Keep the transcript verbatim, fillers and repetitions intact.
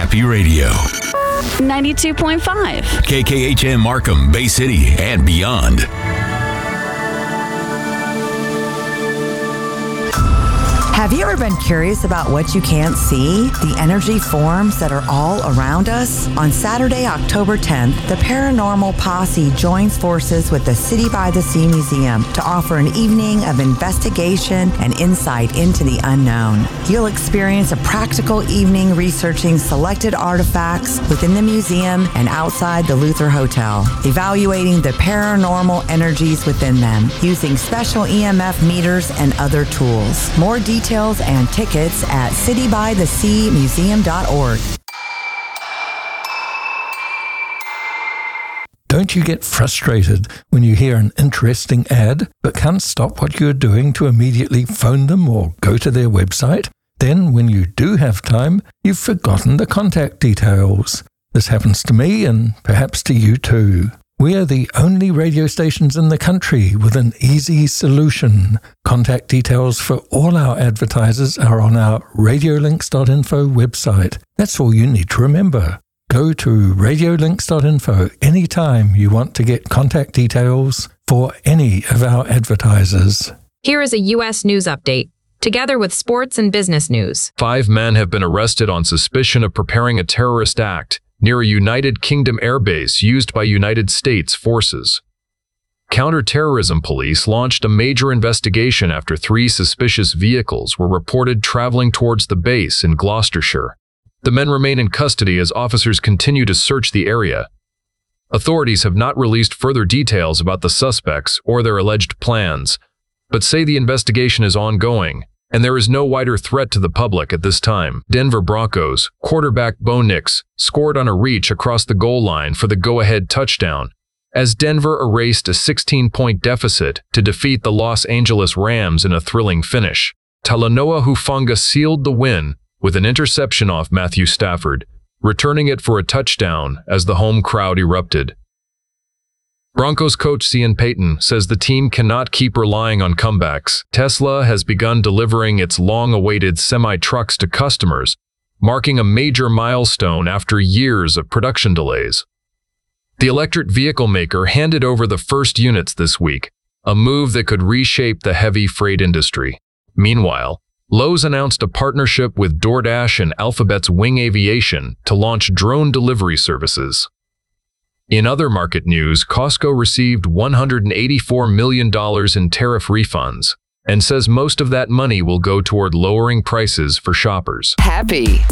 Happy Radio. ninety-two point five. K K H M Markham, Bay City, and beyond. Have you ever been curious about what you can't see? The energy forms that are all around us? On Saturday, October tenth, the Paranormal Posse joins forces with the City by the Sea Museum to offer an evening of investigation and insight into the unknown. You'll experience a practical evening researching selected artifacts within the museum and outside the Luther Hotel, evaluating the paranormal energies within them using special E M F meters and other tools. More details and tickets at city by the sea museum dot org. Don't you get frustrated when you hear an interesting ad but can't stop what you're doing to immediately phone them or go to their website? Then, when you do have time, you've forgotten the contact details. This happens to me and perhaps to you too. We are the only radio stations in the country with an easy solution. Contact details for all our advertisers are on our radiolinks dot info website. That's all you need to remember. Go to radiolinks dot info anytime you want to get contact details for any of our advertisers. Here is a U S news update, together with sports and business news. Five men have been arrested on suspicion of preparing a terrorist act near a United Kingdom airbase used by United States forces. Counter-terrorism police launched a major investigation after three suspicious vehicles were reported traveling towards the base in Gloucestershire. The men remain in custody as officers continue to search the area. Authorities have not released further details about the suspects or their alleged plans, but say the investigation is ongoing and there is no wider threat to the public at this time. Denver Broncos quarterback Bo Nix scored on a reach across the goal line for the go-ahead touchdown, as Denver erased a sixteen-point deficit to defeat the Los Angeles Rams in a thrilling finish. Talanoa Hufanga sealed the win with an interception off Matthew Stafford, returning it for a touchdown as the home crowd erupted. Broncos coach Sean Payton says the team cannot keep relying on comebacks. Tesla has begun delivering its long-awaited semi-trucks to customers, marking a major milestone after years of production delays. The electric vehicle maker handed over the first units this week, a move that could reshape the heavy freight industry. Meanwhile, Lowe's announced a partnership with DoorDash and Alphabet's Wing Aviation to launch drone delivery services. In other market news, Costco received one hundred eighty-four million dollars in tariff refunds and says most of that money will go toward lowering prices for shoppers. Happy.